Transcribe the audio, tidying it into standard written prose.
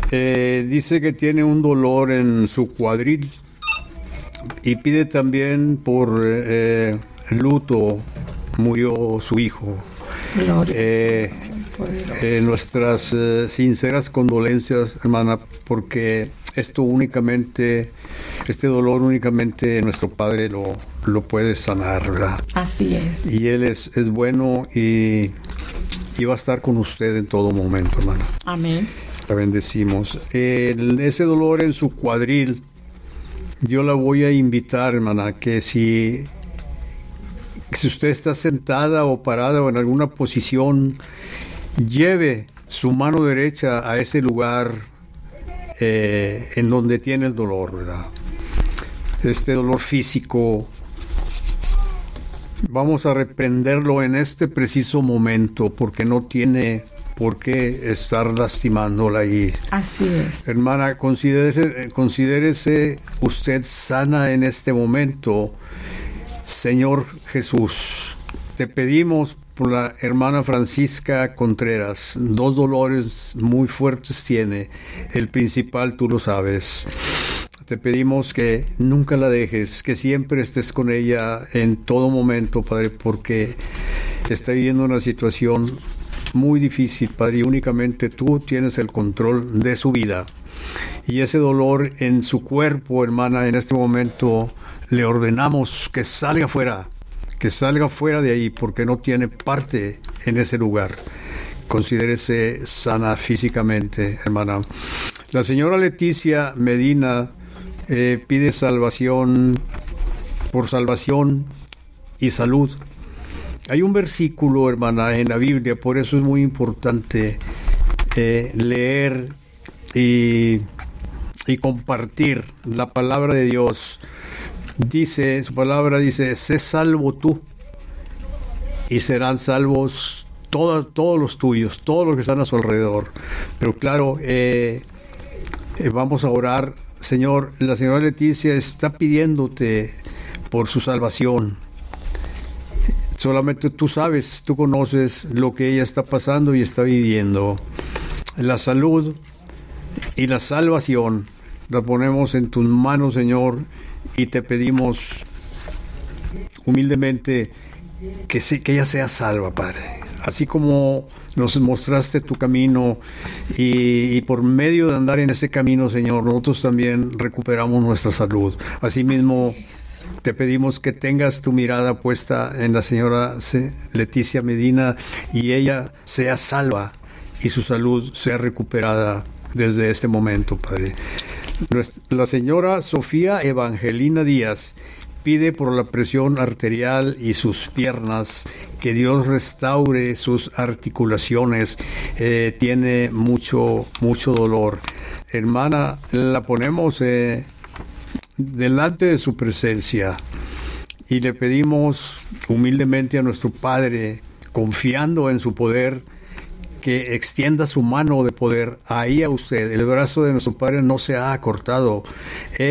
Dice que tiene un dolor en su cuadril y pide también por luto. Murió su hijo. Nuestras sinceras condolencias, hermana, porque este dolor únicamente nuestro Padre lo puede sanar, ¿verdad? Así es. Y Él es bueno y va a estar con usted en todo momento, hermana. Amén. La bendecimos. Ese dolor en su cuadril, yo la voy a invitar, hermana, que si usted está sentada o parada o en alguna posición, lleve su mano derecha a ese lugar en donde tiene el dolor, ¿verdad? Este dolor físico, vamos a reprenderlo en este preciso momento, porque no tiene por qué estar lastimándola ahí. Así es. Hermana, considérese usted sana en este momento. Señor Jesús, te pedimos por la hermana Francisca Contreras. 2 dolores muy fuertes tiene. El principal tú lo sabes. Te pedimos que nunca la dejes, que siempre estés con ella en todo momento, Padre, porque está viviendo una situación muy difícil, Padre, y únicamente tú tienes el control de su vida. Y ese dolor en su cuerpo, hermana, en este momento le ordenamos que salga fuera de ahí, porque no tiene parte en ese lugar. Considérese sana físicamente, hermana. La señora Leticia Medina pide salvación y salud. Hay un versículo, hermana, en la Biblia, por eso es muy importante leer y compartir la palabra de Dios. Su palabra dice, sé salvo tú y serán salvos todos los tuyos, todos los que están a su alrededor. Pero claro, vamos a orar. Señor, la señora Leticia está pidiéndote por su salvación. Solamente tú sabes, tú conoces lo que ella está pasando y está viviendo. La salud y la salvación la ponemos en tus manos, Señor, y te pedimos humildemente que ella sea salva, Padre. Así como nos mostraste tu camino y por medio de andar en ese camino, Señor, nosotros también recuperamos nuestra salud. Asimismo, te pedimos que tengas tu mirada puesta en la señora Leticia Medina y ella sea salva y su salud sea recuperada desde este momento, Padre. La señora Sofía Evangelina Díaz pide por la presión arterial y sus piernas, que Dios restaure sus articulaciones. Tiene mucho dolor. Hermana, la ponemos delante de su presencia y le pedimos humildemente a nuestro Padre, confiando en su poder, que extienda su mano de poder ahí a usted. El brazo de nuestro Padre no se ha acortado.